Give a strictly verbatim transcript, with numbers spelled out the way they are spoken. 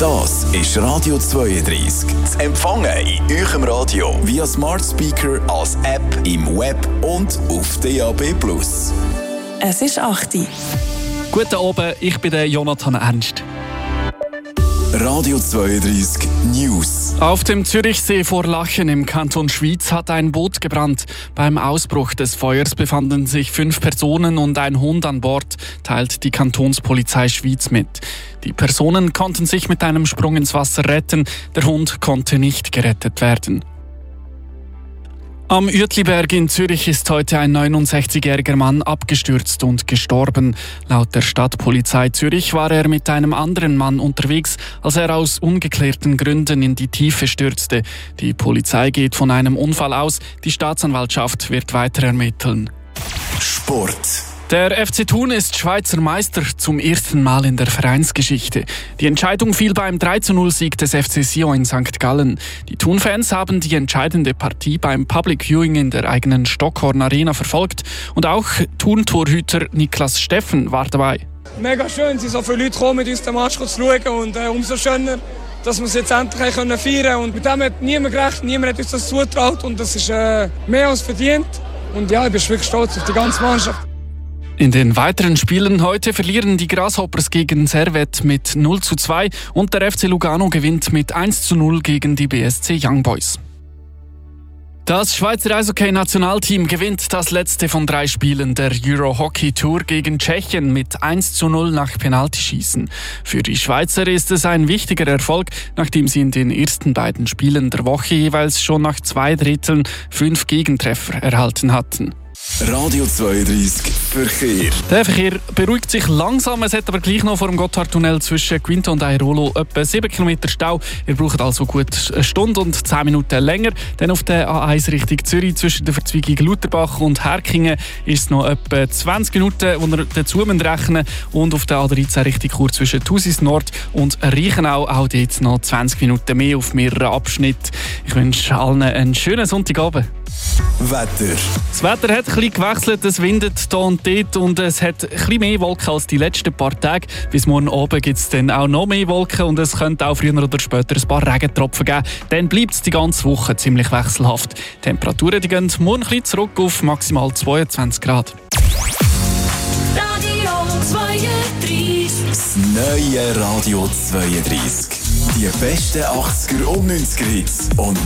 Das ist Radio zweiunddreißig. Zu empfangen in eurem Radio via Smart Speaker, als App, im Web und auf D A B plus. Es ist acht Uhr. Guten Abend, ich bin der Jonathan Ernst. Radio zweiunddreißig News. Auf dem Zürichsee vor Lachen im Kanton Schwyz hat ein Boot gebrannt. Beim Ausbruch des Feuers befanden sich fünf Personen und ein Hund an Bord, teilt die Kantonspolizei Schwyz mit. Die Personen konnten sich mit einem Sprung ins Wasser retten, der Hund konnte nicht gerettet werden. Am Uetliberg in Zürich ist heute ein neunundsechzigjähriger Mann abgestürzt und gestorben. Laut der Stadtpolizei Zürich war er mit einem anderen Mann unterwegs, als er aus ungeklärten Gründen in die Tiefe stürzte. Die Polizei geht von einem Unfall aus, die Staatsanwaltschaft wird weiter ermitteln. Sport. Der F C Thun ist Schweizer Meister zum ersten Mal in der Vereinsgeschichte. Die Entscheidung fiel beim drei zu null Sieg des F C Sion in Sankt Gallen. Die Thun-Fans haben die entscheidende Partie beim Public Viewing in der eigenen Stockhorn Arena verfolgt. Und auch Thun-Torhüter Niklas Steffen war dabei. Mega schön, sind so viele Leute gekommen, mit uns den Match zu schauen. Und äh, umso schöner, dass wir es jetzt endlich feiern können. Und mit dem hat niemand gerechnet, niemand hat uns das zugetraut. Und das ist äh, mehr als verdient. Und ja, ich bin wirklich stolz auf die ganze Mannschaft. In den weiteren Spielen heute verlieren die Grasshoppers gegen Servette mit null zu zwei und der F C Lugano gewinnt mit eins zu null gegen die B S C Young Boys. Das Schweizer Eishockey-Nationalteam gewinnt das letzte von drei Spielen der Euro Hockey Tour gegen Tschechien mit eins zu null nach Penaltyschießen. Für die Schweizer ist es ein wichtiger Erfolg, nachdem sie in den ersten beiden Spielen der Woche jeweils schon nach zwei Dritteln fünf Gegentreffer erhalten hatten. Radio zweiunddreißig Verkehr. Der Verkehr beruhigt sich langsam, es hat aber gleich noch vor dem Gotthardtunnel zwischen Quinto und Airolo etwa sieben Kilometer Stau. Ihr braucht also gut eine Stunde und zehn Minuten länger. Dann auf der A eins Richtung Zürich zwischen der Verzweigung Lutherbach und Herkingen ist es noch etwa zwanzig Minuten, die ihr dazu rechnen müsst. Und auf der A dreizehn Richtung Chur zwischen Thusis Nord und Reichenau auch dort noch zwanzig Minuten mehr auf mehreren Abschnitten. Ich wünsche allen einen schönen Sonntagabend. Wetter. Das Wetter hat ein bisschen gewechselt, es windet hier und dort und es hat ein bisschen mehr Wolken als die letzten paar Tage. Bis morgen Abend gibt es dann auch noch mehr Wolken und es könnte auch früher oder später ein paar Regentropfen geben. Dann bleibt es die ganze Woche ziemlich wechselhaft. Die Temperaturen die gehen morgen ein bisschen zurück auf maximal zweiundzwanzig Grad. Radio zweiunddreißig. Das neue Radio zweiunddreißig. Die besten achtziger und neunziger Hits und